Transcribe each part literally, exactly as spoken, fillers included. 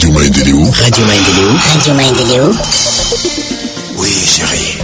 Radio Maendeleo. Radio Maendeleo. Radio Maendeleo. Oui, chérie.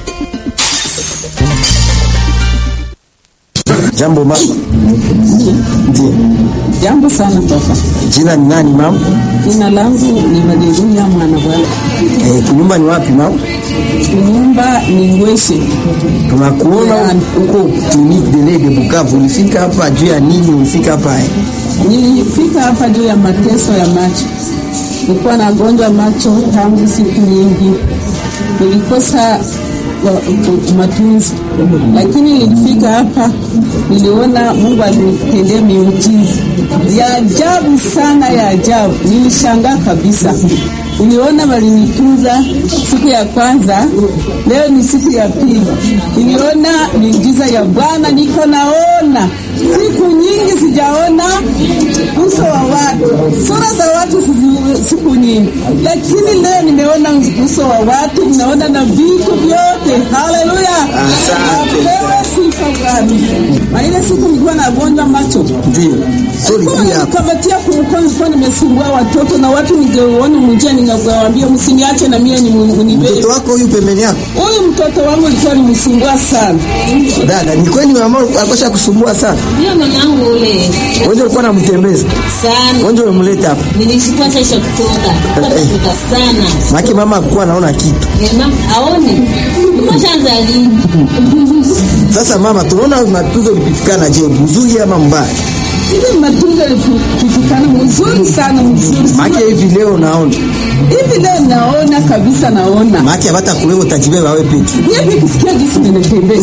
Jambo mama. Ndiyo. Jambo sana papa. Jina ni nani mama? Jina langu ni Valeria mwana bwana. Eh, kunyumba ni wapi mama? Nyumba ni Ngweshe. Tunakuona huko Clinique de l'Aide de Bukavu. Ulifika hapa juu ya nini? Ulifika hapa eh? Nilifika hapa juu ya mateso ya macho. Nilikuwa nagonjwa macho tangu siku nyingi. Nilikosa matunzi, lakini nilifika hapa, niliona Mungu alinitendea miujiza ya ajabu sana, ya ajabu. Nilishangaa kabisa. Niliona walinitunza siku ya kwanza, leo ni siku ya pili. Niliona miujiza ya Bwana, niko naona. Siku nyingi sijaona uso wa watu, sura za watu siku nyingi, lakini leo nimeona uso wa watu, ninaona na vitu vyote. Haleluya! Asante. Sifa Bwana. Maana siku nilikuwa nagonjwa macho. Ndio. Sorry pia. Kabatia kumkono kwa nimesumbua watoto na watu ningeona mjia, ningewaambia msiniache na mimi ni munibebe. Mtoto wako huyu pembeni yako? Huyu mtoto wangu alikuwa nimsumbua sana. Dada, ni kweli mama alikuwa kusumbua sana? Ndio mwanangu ule. Wewe ulikuwa unamtembeza Sana. Wewe umemleta hapa. Nilishikwa sasa kutoka. Kutoka sana. Maki mama alikuwa anaona kitu. Mama aone. Nimeshaanza lini? Sasa mama, tunaona matunzo ulipitikana, je, mzuri ama mbaya? Hivi matunzo yalipitikana mzuri sana, mzuri. Maki hivi leo naona. Hivi leo naona kabisa, naona. Maki hata kuwewe utajibeba wewe peke. Hivi kisikia jinsi ninatembea.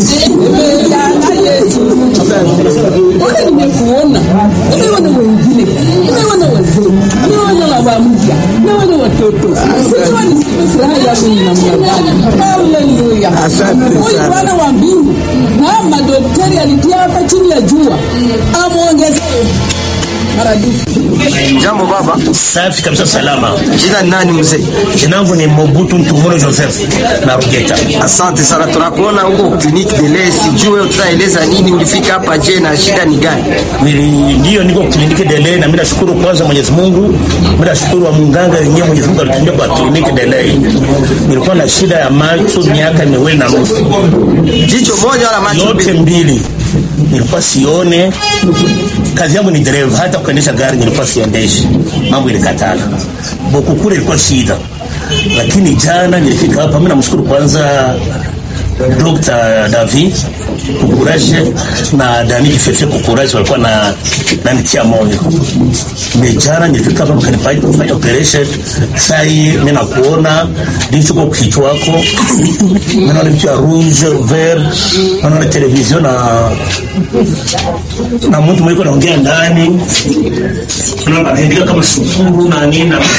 Ya Yesu. Wewe nimekuona. Nimeona wengine. Nimeona wazee. Nimeona baba mpya. Nimeona watoto. Sijua ni furaha yangu na Mungu. Haleluya. Asante sana. Bwana wa mbingu na madaktari alitia hapa chini ya jua. Amuongeze Jambo baba. Safi kabisa, salama. Jina ni nani mzee? Jina langu ni Mobutu Ntumolo Joseph na Rugeta. Asante sana, tunakuona huko Clinique de l'Aide. Sijue utaeleza nini, ulifika hapa je, na shida ni gani? Ndio, niko Clinique de l'Aide na mimi nashukuru kwanza Mwenyezi Mungu. Mimi nashukuru wa munganga yenyewe Mwenyezi Mungu alitunia kwa Clinique de l'Aide. Nilikuwa na shida ya macho miaka miwili na nusu. Jicho moja wala macho yote mbili? Nilikuwa sione. Kazi yangu ni dereva, hata kuendesha gari nilikuwa siendeshi. Mambo ilikatana. Boku kule ilikuwa shida. Lakini jana nilifika hapa, mimi namshukuru kwanza Doctor David Kukuraje na Dani Kifefe Kukuraje walikuwa na nanitia moyo. Mejana nilifika hapa kanifanya operation. Sasa mimi nakuona ndicho kwa kichwa wako. Naona kitu ya rouge vert, naona television na na mtu mwiko naongea ndani. Tunaona ndio kama shukuru na nini na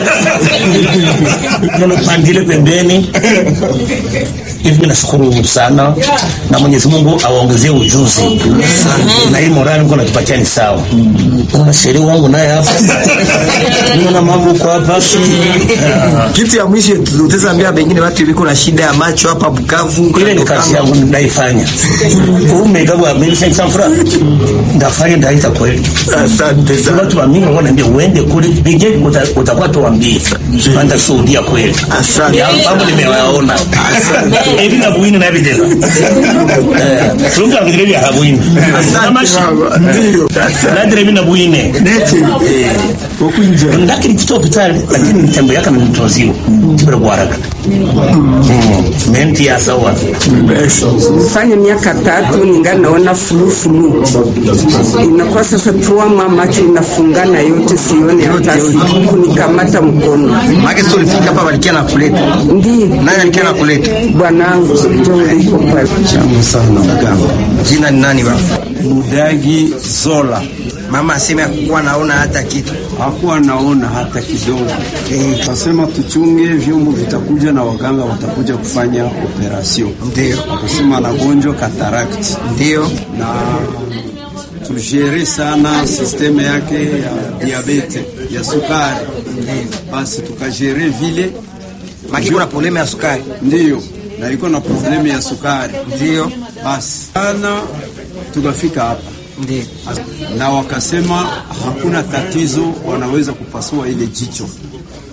naona pandile pembeni. Hivi nashukuru sana na Mwenyezi Mungu awaongezee ujuzi. Na hii morali mko natupatia ni sawa. Kuna sheria wangu naye hapa. Niona mambo kwa hapa. Kitu ya mwisho tutazambia pengine watu wiko na shida ya macho hapa Bukavu. Ile ni kazi yangu naifanya. Umegabwa mimi Sanfra. Ndafanya ndaita kweli. Asante sana. Watu wa mimi wanaambia uende kule bige utakuwa tuambie. Panda shuhudia kweli. Asante. Mambo nimewaona. Asante. Hivi na buini na hivi tena. Eh, tunga vile vya habuini. Ndio. Na drive na buini. Neti. Eh, huko nje. Ndakiri kito hospitali lakini nitembo yake na mtozio. Tibere kwa haraka. Mm. Menti ya sawa. Fanya miaka tatu ningali naona fulu fulu. Inakuwa sasa tuama macho inafungana yote, sione hata siku nikamata mkono. Maki sio ulifika hapa walikia na kuleta. Ndiyo. Nani alikia na kuleta? Bwanangu ndio yuko pale. Jambo sana mganga. Jina ni nani baba? Mudagi Zola. Mama asema kuwa naona hata kitu. Hakuwa naona hata kidogo. Eh, kasema tuchunge vyombo vitakuja na waganga watakuja kufanya operation. Ndio. Akasema anagonjwa cataract. Ndio. Na tujere sana sisteme yake ya diabete, ya sukari. Basi tukajere vile. Maki kuna problema ya sukari. Ndio. Na iko na problema ya sukari. Ndio. Basi ana tukafika hapa. Ndiyo. Na wakasema hakuna tatizo, wanaweza kupasua ile jicho.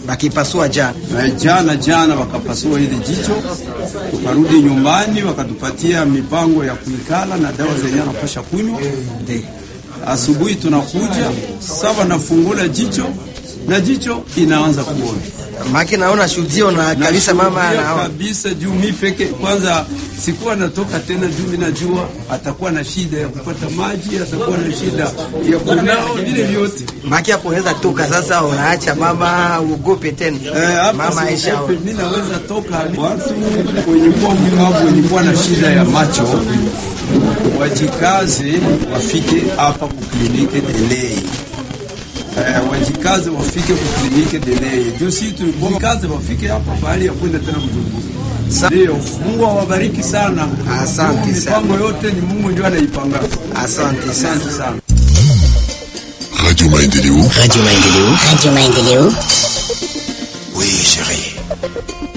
Bakipasua jana. Na jana jana wakapasua ile jicho. Tukarudi nyumbani wakatupatia mipango ya kuikala na dawa zenye anapasha kunywa. Asubuhi tunakuja sawa nafungula jicho na jicho inaanza kuona. Maki naona shuhudio na kabisa mama anaona kabisa juu mimi peke kwanza sikuwa natoka tena juu mimi najua atakuwa na shida ya kupata maji, atakuwa na shida ya kunao vile vyote. Maki hapo unaweza toka sasa unaacha mama uogope tena. Eh, mama Aisha mimi naweza toka watu wenye kwa mkavu wenye kwa na shida ya macho wajikaze wafike hapa ku kliniki Delay. Uh, wajikaze wafike kwa kliniki Delay. Ndio sisi tulikaze wafike hapa bali ya kwenda tena kujumbura. Ndio, Mungu awabariki sana. Asante sana. Mipango yote ni Mungu ndiye anaipanga. Asante, asante sana. Radio Maendeleo. Radio Maendeleo. Radio Maendeleo. Oui, chérie.